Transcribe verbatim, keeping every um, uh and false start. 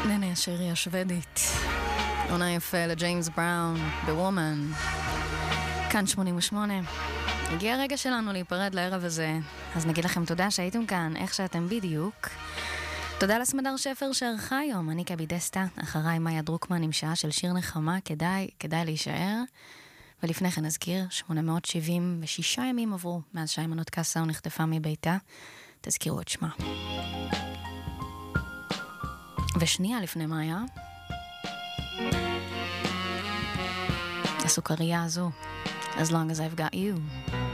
ננה השירי השוודית, עונה יפה לג'יימס בראון בוומן. כאן שמונים ושמונה. הגיע הרגע שלנו להיפרד לערב הזה, אז נגיד לכם תודה שהייתם כאן, איך שאתם בדיוק. תודה לסמדר שפר שערכה היום, אני קבי דסטה, אחריי מאיה דרוקמן עם שעה של שיר נחמה, כדאי, כדאי להישאר. ולפני כן נזכיר, שמונה מאות שבעים ושש ימים עברו מאז שהיימנוט קסאו נחטפה מביתה. תזכירו את שמה. ושנייה לפני מאיה, הסוכריה הזו, As long as I've got you.